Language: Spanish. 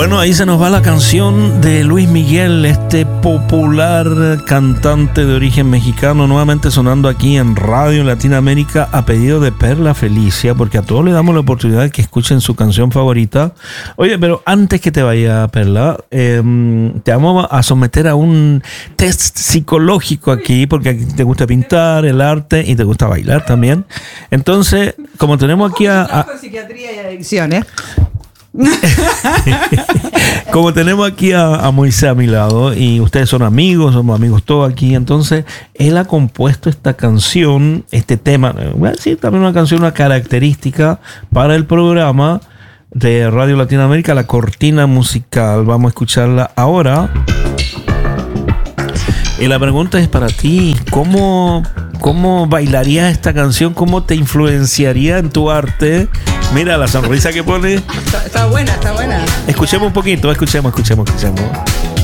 Bueno, ahí se nos va la canción de Luis Miguel, este popular cantante de origen mexicano, nuevamente sonando aquí en Radio Latinoamérica a pedido de Perla Felicia, porque a todos le damos la oportunidad de que escuchen su canción favorita. Oye, pero antes que te vaya, Perla, te vamos a someter a un test psicológico aquí, porque aquí te gusta pintar, el arte y te gusta bailar también. Entonces, como tenemos aquí a psiquiatría y adicciones. Como tenemos aquí a Moisés a mi lado y ustedes son amigos, somos amigos todos aquí, entonces él ha compuesto esta canción, este tema, voy a decir también una canción, una característica para el programa de Radio Latinoamérica, la cortina musical. Vamos a escucharla ahora. Y la pregunta es para ti, ¿cómo bailarías esta canción? ¿Cómo te influenciaría en tu arte? Mira la sonrisa que pone. Está buena, está buena. Escuchemos un poquito, escuchemos.